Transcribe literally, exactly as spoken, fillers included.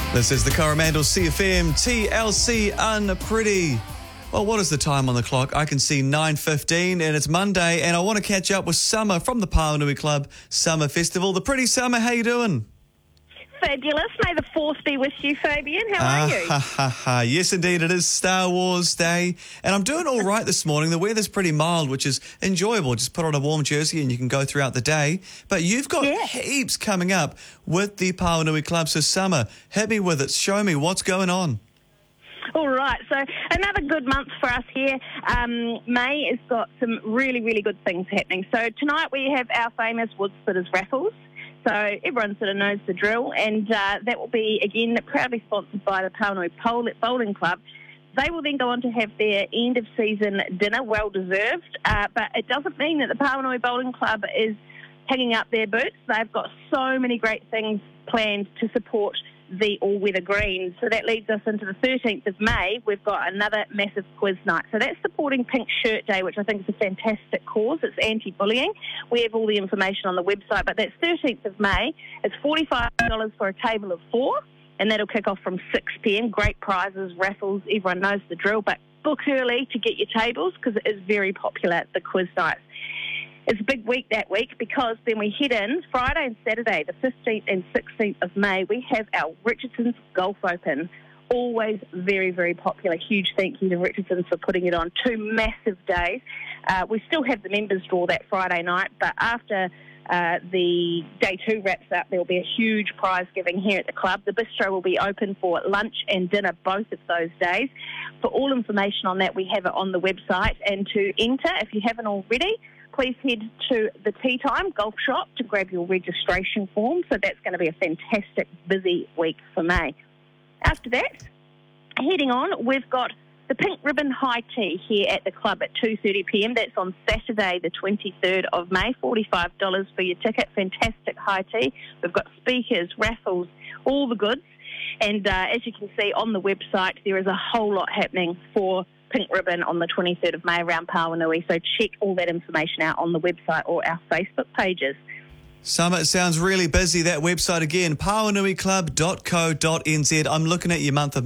This is the Coromandel C F M T L C Unpretty. Well, what is the time on the clock? I can see nine fifteen and it's Monday, and I want to catch up with Summer from the Pawanui Club Summer Festival. The pretty Summer, how you doing? Fabulous. May the fourth be with you, Fabian. How are ah, you? Ha, ha, ha. Yes, indeed. It is Star Wars Day. And I'm doing all right this morning. The weather's pretty mild, which is enjoyable. Just put on a warm jersey and you can go throughout the day. But you've got yeah. heaps coming up with the Pawanui Club. So, Summer, hit me with it. Show me what's going on. All right, so another good month for us here. Um, May has got some really, really good things happening. So tonight we have our famous Woodspitters raffles. So everyone sort of knows the drill, and uh, that will be, again, proudly sponsored by the Pawanui Bowling Club. They will then go on to have their end-of-season dinner, well-deserved, uh, but it doesn't mean that the Pawanui Bowling Club is hanging up their boots. They've got so many great things planned to support the all-weather greens. So that leads us into the thirteenth of May. We've got another massive quiz night. So that's supporting Pink Shirt Day, which I think is a fantastic cause. It's anti-bullying. We have all the information on the website, but that's thirteenth of May. It's forty-five dollars for a table of four, and that'll kick off from six p.m. Great prizes, raffles, everyone knows the drill, but book early to get your tables because it is very popular at the quiz nights. It's a big week that week because then we head in Friday and Saturday, the fifteenth and sixteenth of May. We have our Richardson's Golf Open. Always very, very popular. Huge thank you to Richardson's for putting it on. Two massive days. Uh, we still have the members draw that Friday night, but after uh, the day two wraps up, there will be a huge prize giving here at the club. The bistro will be open for lunch and dinner both of those days. For all information on that, we have it on the website. And to enter, if you haven't already, please head to the Tea Time Golf Shop to grab your registration form. So that's going to be a fantastic, busy week for May. After that, heading on, we've got the Pink Ribbon High Tea here at the club at two thirty p.m. That's on Saturday, the twenty-third of May, forty-five dollars for your ticket. Fantastic high tea. We've got speakers, raffles, all the goods. And uh, as you can see on the website, there is a whole lot happening for Pink Ribbon on the twenty-third of May around Pawanui. So check all that information out on the website or our Facebook pages. Summer, it sounds really busy. That website again, pawanui club dot co dot n z. I'm looking at your month of